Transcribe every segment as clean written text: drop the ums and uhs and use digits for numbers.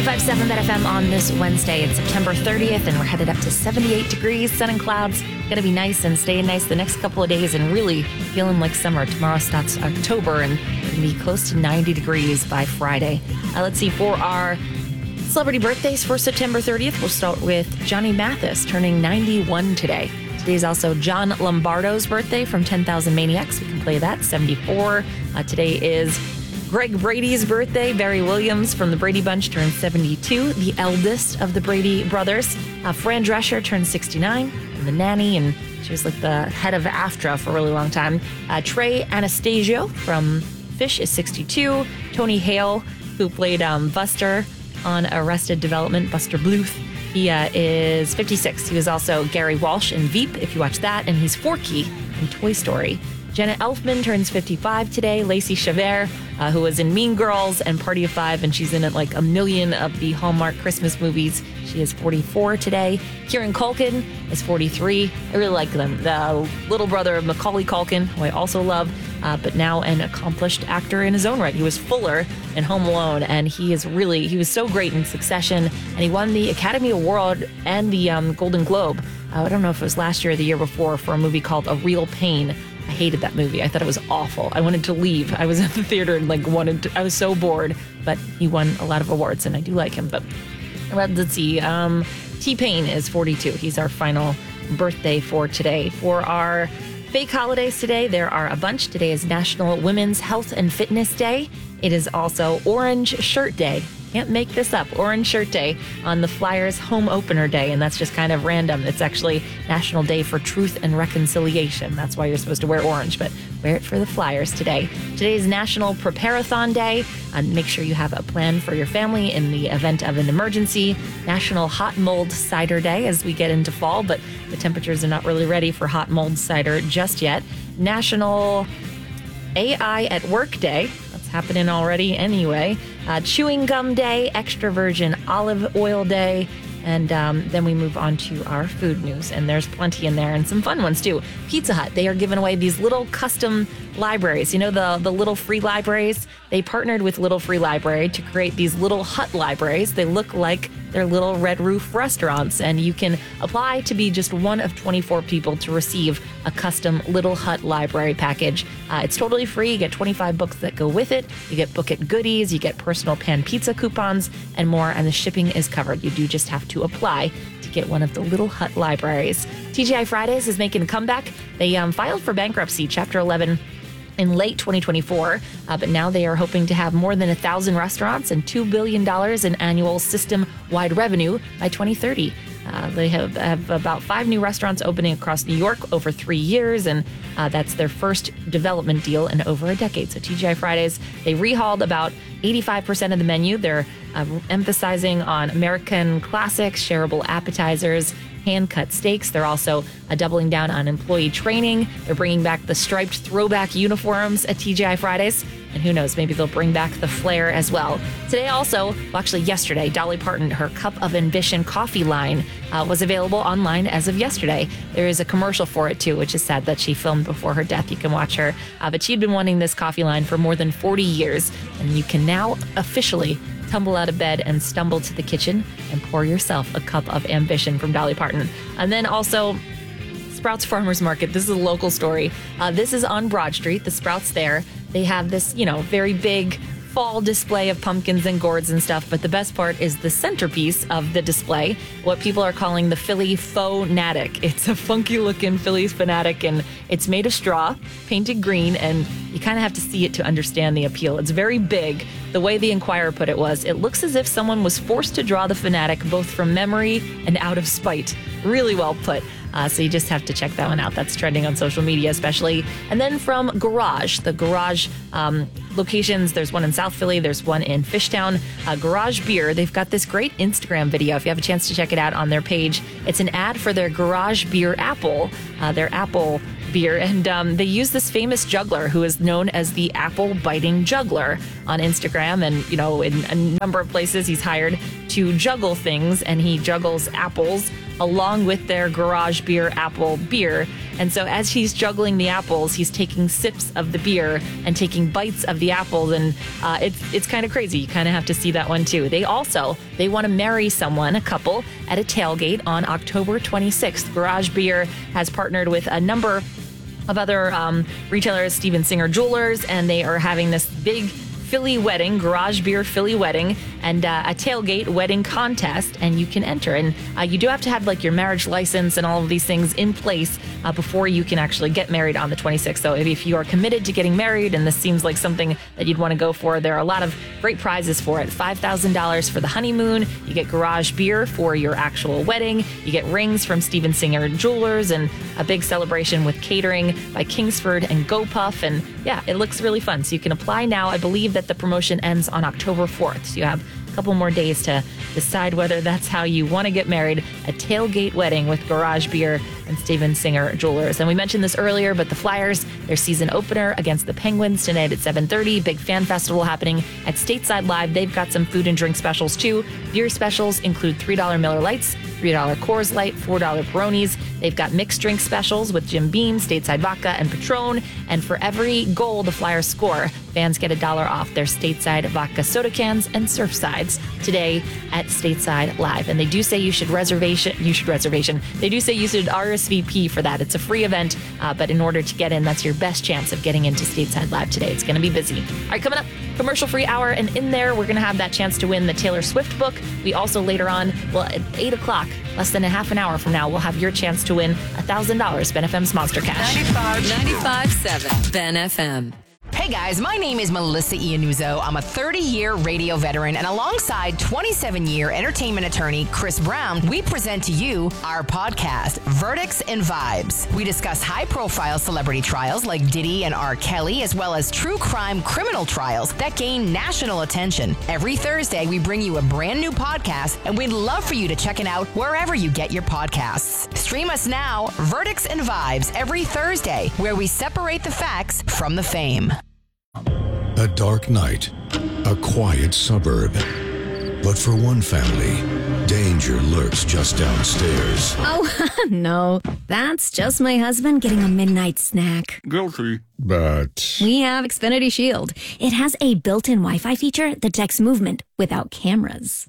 95.7 Bet FM on this Wednesday. It's September 30th, and we're headed up to 78 degrees, sun and clouds. Going to be nice and staying nice the next couple of days and really feeling like summer. Tomorrow starts October, and it's going to be close to 90 degrees by Friday. Let's see, for our celebrity birthdays for September 30th, we'll start with Johnny Mathis, turning 91 today. Today's also John Lombardo's birthday from 10,000 Maniacs. We can play that, 74. Today is Greg Brady's birthday. Barry Williams from the Brady Bunch turned 72, the eldest of the Brady brothers. Fran Drescher turned 69, from The Nanny, and she was like the head of AFTRA for a really long time. Trey Anastasio from Fish is 62. Tony Hale, who played Buster on Arrested Development, Buster Bluth, he is 56. He was also Gary Walsh in Veep, if you watch that, and he's Forky in Toy Story. Jenna Elfman turns 55 today. Lacey Chabert, who was in Mean Girls and Party of Five, and she's in like a million of the Hallmark Christmas movies. She is 44 today. Kieran Culkin is 43. I really like them. The little brother of Macaulay Culkin, who I also love, but now an accomplished actor in his own right. He was Fuller in Home Alone, and he was so great in Succession, and he won the Academy Award and the Golden Globe. I don't know if it was last year or the year before, for a movie called A Real Pain. I hated that movie. I thought it was awful. I wanted to leave. I was at the theater and I was so bored, but he won a lot of awards, and I do like him. But let's see. T-Pain is 42. He's our final birthday for today. For our fake holidays today, there are a bunch. Today is National Women's Health and Fitness Day. It is also Orange Shirt Day. Can't make this up. Orange Shirt Day on the Flyers home opener day, and that's just kind of random. It's actually National Day for Truth and Reconciliation. That's why you're supposed to wear orange, but wear it for the Flyers today. Today is National Prepare-a-thon Day, and make sure you have a plan for your family in the event of an emergency. National Hot Mold Cider Day as we get into fall, but the temperatures are not really ready for hot mold cider just yet. National AI at Work Day. That's happening already anyway. Chewing Gum Day, Extra Virgin Olive Oil Day, and then we move on to our food news, and there's plenty in there and some fun ones too. Pizza Hut, they are giving away these little custom libraries. You know, the Little Free Libraries? They partnered with Little Free Library to create these little hut libraries. They look like they're little red roof restaurants, and you can apply to be just one of 24 people to receive a custom Little Hut library package. It's totally free. You get 25 books that go with it. You get Book It goodies. You get personal pan pizza coupons and more, and the shipping is covered. You do just have to apply to get one of the Little Hut libraries. TGI Fridays is making a comeback. They filed for bankruptcy, Chapter 11, in late 2024, but now they are hoping to have more than 1,000 restaurants and $2 billion in annual system-wide revenue by 2030. They have about 5 new restaurants opening across New York over 3 years, and that's their first development deal in over a decade. So TGI Fridays, they rehauled about 85% of the menu. They're emphasizing on American classics, shareable appetizers, hand-cut steaks. They're also doubling down on employee training. They're bringing back the striped throwback uniforms at TGI Fridays. And who knows, maybe they'll bring back the flair as well. Today also, well actually yesterday, Dolly Parton, her Cup of Ambition coffee line was available online as of yesterday. There is a commercial for it too, which is sad that she filmed before her death. You can watch her. But she'd been wanting this coffee line for more than 40 years. And you can now officially tumble out of bed and stumble to the kitchen and pour yourself a cup of ambition from Dolly Parton. And then also Sprouts Farmers Market. This is a local story. This is on Broad Street, the Sprouts there. They have this, very big fall display of pumpkins and gourds and stuff, but the best part is the centerpiece of the display, what people are calling the Philly Faux Fanatic. It's a funky looking Philly Fanatic, and it's made of straw, painted green, and you kind of have to see it to understand the appeal. It's very big. The way the Enquirer put it was, it looks as if someone was forced to draw the Fanatic both from memory and out of spite. Really well put. So you just have to check that one out. That's trending on social media especially. And then from Garage, the Garage locations, there's one in South Philly, there's one in Fishtown. Garage Beer, they've got this great Instagram video. If you have a chance to check it out on their page, it's an ad for their Garage Beer Apple, their Apple beer, and they use this famous juggler who is known as the apple biting juggler on Instagram, and in a number of places he's hired to juggle things, and he juggles apples along with their Garage Beer apple beer. And so as he's juggling the apples, he's taking sips of the beer and taking bites of the apples. And it's kind of crazy. You kind of have to see that one too. They want to marry someone, a couple, at a tailgate on October 26th. Garage Beer has partnered with a number of other retailers, Steven Singer Jewelers, and they are having this big Philly wedding, Garage Beer Philly wedding, and a tailgate wedding contest, and you can enter. And you do have to have like your marriage license and all of these things in place before you can actually get married on the 26th. So if you are committed to getting married and this seems like something that you'd want to go for, there are a lot of great prizes for it. $5,000 for the honeymoon. You get Garage Beer for your actual wedding. You get rings from Steven Singer Jewelers and a big celebration with catering by Kingsford and GoPuff. And yeah, it looks really fun. So you can apply now. I believe that the promotion ends on October 4th. So you have a couple more days to decide whether that's how you want to get married. A tailgate wedding with Garage Beer and Steven Singer Jewelers. And we mentioned this earlier, but the Flyers, their season opener against the Penguins tonight at 7:30. Big fan festival happening at Stateside Live. They've got some food and drink specials too. Beer specials include $3 Miller Lights, $3 Coors Light, $4 Peronis. They've got mixed drink specials with Jim Beam, Stateside Vodka, and Patron. And for every goal the Flyers score, fans get $1 off their Stateside Vodka soda cans and Surfsides today at Stateside Live. And they do say you should reservation. They do say you should RSVP for that. It's a free event, but in order to get in, that's your best chance of getting into Stateside Live today. It's going to be busy. All right, coming up, commercial-free hour, and in there, we're going to have that chance to win the Taylor Swift book. We also later on, at 8 o'clock, less than a half an hour from now, we'll have your chance to win $1,000 Ben FM's Monster Cash. 95.7 Ben FM. Hey guys, my name is Melissa Iannuzzo. I'm a 30-year radio veteran, and alongside 27-year entertainment attorney Chris Brown, we present to you our podcast, Verdicts and Vibes. We discuss high-profile celebrity trials like Diddy and R. Kelly, as well as true crime criminal trials that gain national attention. Every Thursday, we bring you a brand new podcast, and we'd love for you to check it out wherever you get your podcasts. Stream us now, Verdicts and Vibes, every Thursday, where we separate the facts from the fame. A dark night, a quiet suburb. But for one family, danger lurks just downstairs. Oh, no. That's just my husband getting a midnight snack. Guilty. But We have Xfinity Shield. It has a built-in Wi-Fi feature that detects movement without cameras.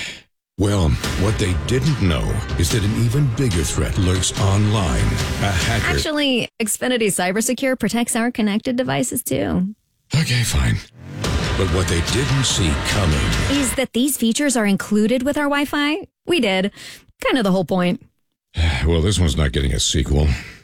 well, what they didn't know is that an even bigger threat lurks online. A hacker. Actually, Xfinity Cybersecure protects our connected devices, too. Okay, fine. But what they didn't see coming Is that these features are included with our Wi-Fi? We did. Kind of the whole point. Well, this one's not getting a sequel.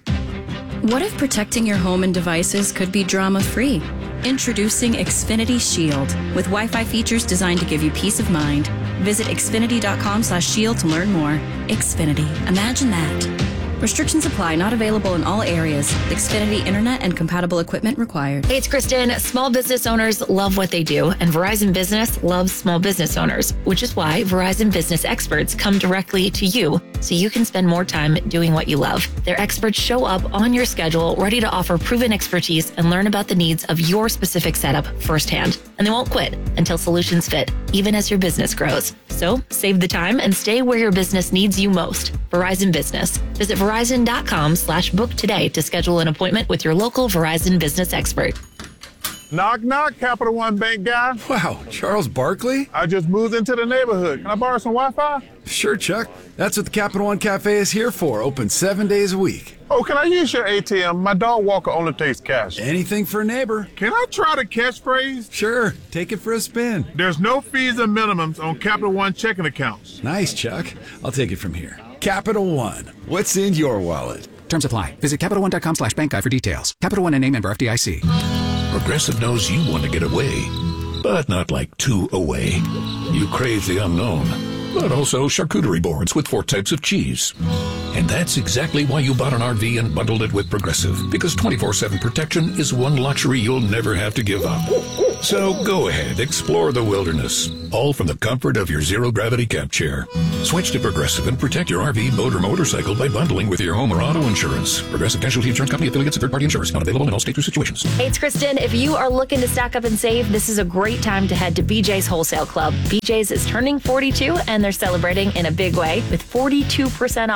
What if protecting your home and devices could be drama-free? Introducing Xfinity Shield with Wi-Fi features designed to give you peace of mind. Visit xfinity.com/shield to learn more. Xfinity. Imagine that. Restrictions apply. Not available in all areas. Xfinity Internet and compatible equipment required. Hey, it's Kristen. Small business owners love what they do, and Verizon Business loves small business owners, which is why Verizon Business experts come directly to you so you can spend more time doing what you love. Their experts show up on your schedule, ready to offer proven expertise and learn about the needs of your specific setup firsthand. And they won't quit until solutions fit, even as your business grows. So save the time and stay where your business needs you most. Verizon Business. Visit Verizon.com/book today to schedule an appointment with your local Verizon Business expert. Knock, knock, Capital One Bank guy. Wow, Charles Barkley? I just moved into the neighborhood. Can I borrow some Wi-Fi? Sure, Chuck. That's what the Capital One Cafe is here for. Open 7 days a week. Oh, can I use your ATM? My dog walker only takes cash. Anything for a neighbor. Can I try the catchphrase? Sure, take it for a spin. There's no fees and minimums on Capital One checking accounts. Nice, Chuck. I'll take it from here. Capital One. What's in your wallet? Terms apply. Visit CapitalOne.com/bank guide for details. Capital One and a member FDIC. Progressive knows you want to get away, but not like too away. You crave the unknown, but also charcuterie boards with 4 types of cheese. And that's exactly why you bought an RV and bundled it with Progressive, because 24/7 protection is one luxury you'll never have to give up. So go ahead, explore the wilderness, all from the comfort of your zero-gravity camp chair. Switch to Progressive and protect your RV, boat, or motorcycle by bundling with your home or auto insurance. Progressive Casualty Insurance Company, affiliates, and third-party insurers. Not available in all states or situations. Hey, it's Kristen. If you are looking to stack up and save, this is a great time to head to BJ's Wholesale Club. BJ's is turning 42, and they're celebrating in a big way with 42% off select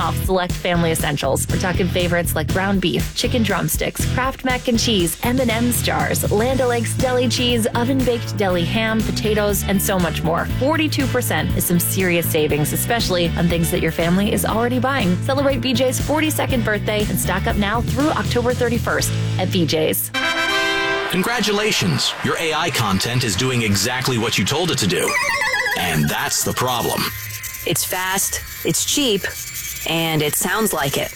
select family essentials. We're talking favorites like ground beef, chicken drumsticks, Kraft mac and cheese, M&M's jars, Land O'Lakes deli cheese, oven-baked deli ham, potatoes, and so much more. 42% is some serious savings, especially on things that your family is already buying. Celebrate VJ's 42nd birthday and stock up now through October 31st at VJ's. Congratulations, your AI content is doing exactly what you told it to do. And that's the problem. It's fast, it's cheap, and it sounds like it.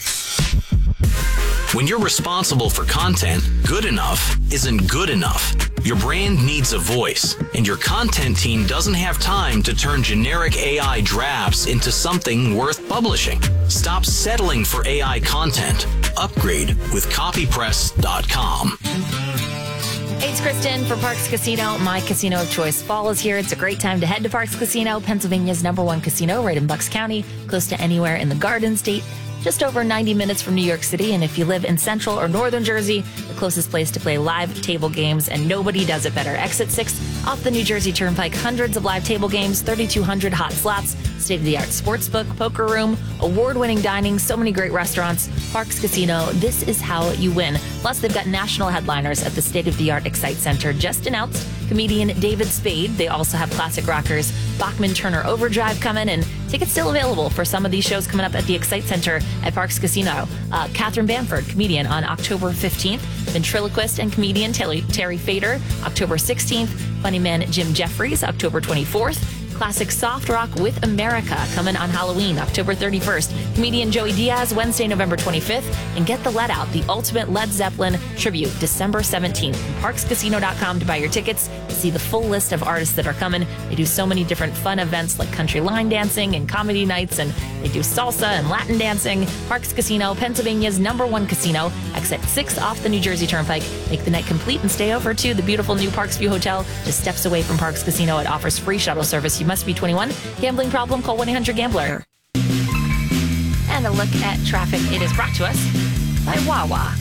When you're responsible for content, good enough isn't good enough. Your brand needs a voice, and your content team doesn't have time to turn generic AI drafts into something worth publishing. Stop settling for AI content. Upgrade with copypress.com. Hey, it's Kristen for Parks Casino, my casino of choice. Fall is here. It's a great time to head to Parks Casino, Pennsylvania's #1 casino right in Bucks County, close to anywhere in the Garden State. Just over 90 minutes from New York City, and if you live in central or northern Jersey, the closest place to play live table games, and nobody does it better. Exit 6 off the New Jersey Turnpike, hundreds of live table games, 3,200 hot slots, state-of-the-art sportsbook, poker room, award-winning dining, so many great restaurants. Parks Casino, this is how you win. Plus, they've got national headliners at the state-of-the-art Excite Center. Just announced, comedian David Spade. They also have classic rockers Bachman Turner Overdrive coming, and tickets still available for some of these shows coming up at the Excite Center at Parks Casino. Catherine Bamford, comedian, on October 15th. Ventriloquist and comedian Terry Fader, October 16th. Funny man Jim Jeffries, October 24th. Classic soft rock with America coming on Halloween, October 31st. Comedian Joey Diaz, Wednesday, November 25th. And Get the Let Out, the ultimate Led Zeppelin tribute, December 17th. ParksCasino.com to buy your tickets, to see the full list of artists that are coming. They do so many different fun events like country line dancing and comedy nights, and they do salsa and Latin dancing. Parks Casino, Pennsylvania's #1 casino, exit 6 off the New Jersey Turnpike. Make the night complete and stay over to the beautiful new Parks View Hotel, just steps away from Parks Casino. It offers free shuttle service. You must be 21. Gambling problem? Call 1-800-GAMBLER. And a look at traffic. It is brought to us by Wawa.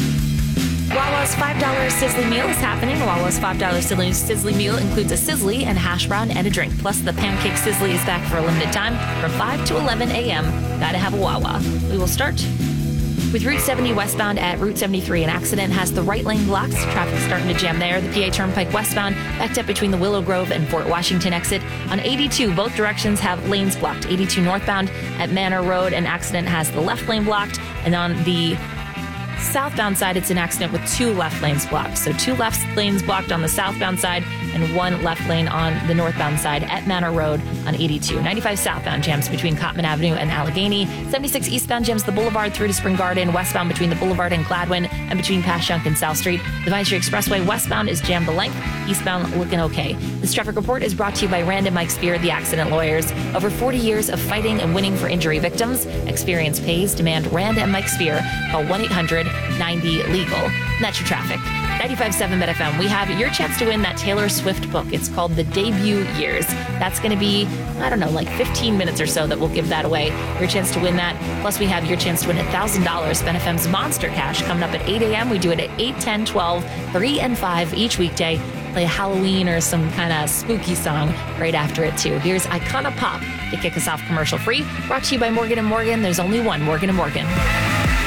Wawa's $5 Sizzly Meal is happening. Wawa's $5 Sizzly Meal includes a sizzly and hash brown and a drink. Plus, the Pancake Sizzly is back for a limited time from 5 to 11 a.m. Gotta have a Wawa. We will start with Route 70 westbound at Route 73. An accident has the right lane blocked. Traffic starting to jam there. The PA Turnpike westbound backed up between the Willow Grove and Fort Washington exit. On 82, both directions have lanes blocked. 82 northbound at Manor Road, an accident has the left lane blocked. And on the southbound side, it's an accident with 2 left lanes blocked. So 2 left lanes blocked on the southbound side and 1 left lane on the northbound side at Manor Road on 82. 95 southbound jams between Cottman Avenue and Allegheny. 76 eastbound jams the Boulevard through to Spring Garden. Westbound between the Boulevard and Gladwin and between Passyunk and South Street. The Vine Street Expressway westbound is jammed the length. Eastbound looking okay. This traffic report is brought to you by Rand and Mike Spear, the accident lawyers. Over 40 years of fighting and winning for injury victims. Experience pays. Demand Rand and Mike Spear. Call 1-800-90-LEGAL. And that's your traffic. 95.7 BetFM. We have your chance to win that Taylor Swift book. It's called The Debut Years. That's going to be, I don't know, like 15 minutes or so that we'll give that away. Your chance to win that. Plus, we have your chance to win $1,000. BetFM's Monster Cash coming up at 8 a.m. We do it at 8, 10, 12, 3, and 5 each weekday. Play Halloween or some kind of spooky song right after it, too. Here's Icona Pop to kick us off commercial free. Brought to you by Morgan & Morgan. There's only one Morgan & Morgan.